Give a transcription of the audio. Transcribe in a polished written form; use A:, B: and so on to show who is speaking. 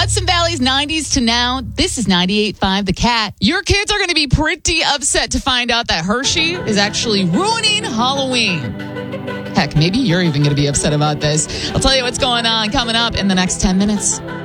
A: Hudson Valley's 90s to now. This is 98.5 The Cat. Your kids are going to be pretty upset to find out that Hershey is actually ruining Halloween. Heck, maybe you're even going to be upset about this. I'll tell you what's going on coming up in the next 10 minutes.